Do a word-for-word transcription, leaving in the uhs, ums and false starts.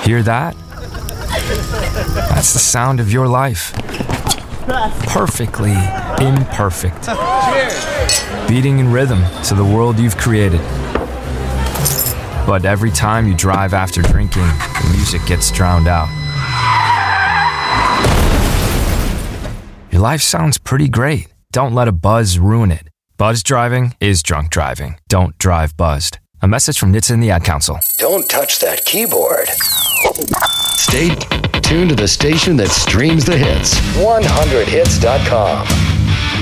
Hear that? That's the sound of your life. Perfectly imperfect. Beating in rhythm to the world you've created. But every time you drive after drinking, the music gets drowned out. Your life sounds pretty great. Don't let a buzz ruin it. Buzz driving is drunk driving. Don't drive buzzed. A message from N H T S A and the Ad Council. Don't touch that keyboard. Stay tuned to the station that streams the hits. one hundred hits dot com.